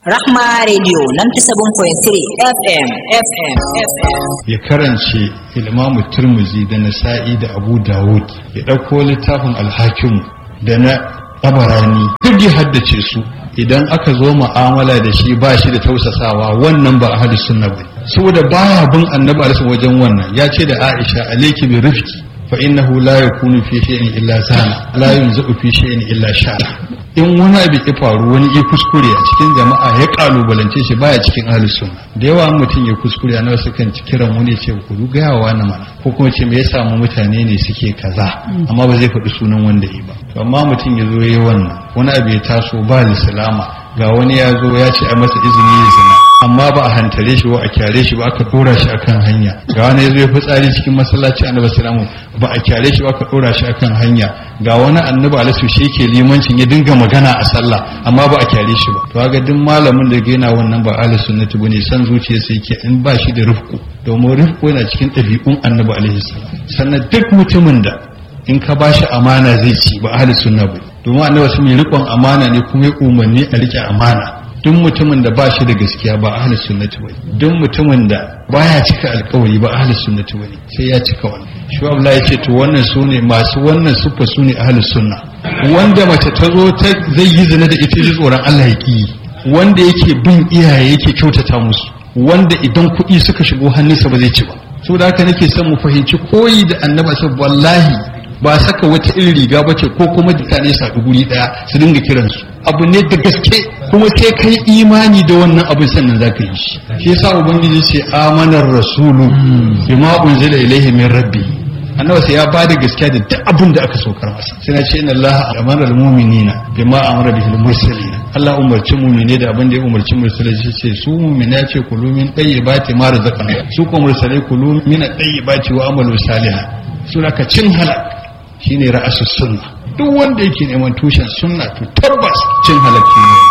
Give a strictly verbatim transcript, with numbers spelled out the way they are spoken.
Rahma Radio ninety-seven point three F M F M F M. Ya karance Imamu Tirmidhi da Nasa'i da Abu Dawud, ya ɗauko littafin Al-Hakim da na Tabarani, duk ya haddace su. Idan aka zo mu'amala da shi ba shi da tausasawa, wannan ba ahli sunna bane, saboda baya bin annabi alaihi wajen wannan. Ya ce da Aisha, alayki bi rifqi fa innahu la yakunu fi shay'in illa sana, la yunzu fi shay'in illa shara. In wani abu ya faru, wani ya kuskure a cikin jama'a ya kalubalance shi, baya cikin ahlus sunna. Da yawa mutum ya kuskure, annabi sukan kiran wani ya ce ku ga yawa na mana, ko kuma ce me ya samu mutane ne suke kaza, amma ba zai faɗi sunan wanda yi ba. To amma mutum ya zo yayi wannan, wani abu ya taso ba lislama, ga wani ya zo ya ce a masa izini ya zina, amma ba a hantare shi ba, a kyare shi ba, aka dora shi akan hanya. Ga wani ya zo ya fitsari cikin masallaci annabi sallallahu ba a kyare shi ba, aka dora shi akan hanya. Ga wani annabi alaihi shi yake limancin ya dinga magana a sallah, amma ba a kyare shi ba. To ga duk malamin da yana wannan ba ahli sunnati bane, san zuciya sai yake in ba shi da rifku, domin rifku yana cikin ɗabi'un annabi alaihi salam. Sannan duk mutumin da in ka ba shi amana zai ci, ba ahli sunna bane, domin annabi sun yi riƙon amana ne kuma ya umarni a riƙe amana. Duk mutumin da ba shi da gaskiya ba ahli sunnati bane, duk mutumin da baya cika alƙawari ba ahli sunnati bane, sai ya cika wannan. Shi Allah ya ce to wannan sune masu wannan suffa sune ahli sunna. Wanda mace ta zo ta zai yi zina da ita, ji tsoron Allah ya ki, wanda yake bin iyaye yake kyautata musu, wanda idan kuɗi suka shigo hannunsa ba zai ci ba. Saboda haka nake son mu fahimci koyi da annabi sallallahu wallahi ba saka wata irin riga ba ce, ko kuma mutane su haɗu guri ɗaya su dinga kiransu. Abu ne da gaske, kuma sai kai imani da wannan abin sannan za ka yi shi. Shi yasa ubangiji ce amanar rasulu bima unzila ilaihi min rabbi. Annabi sai ya bada gaskiya da duk abin da aka saukar masa. Sai na ce inna allaha amara almu'minina bima amara bihi almursalin. Allah umarci mu'mine da abin da ya umarci mursalai, shi ce su mu'mina ce kulu min tayyibati ma razaqna. Su ko mursalai kulu min tayyibati wa amalu salihan. Sura ka cin halak shine ra'asus sunna. Duk wanda yake neman tushen sunna to tabbas cin halakki ne.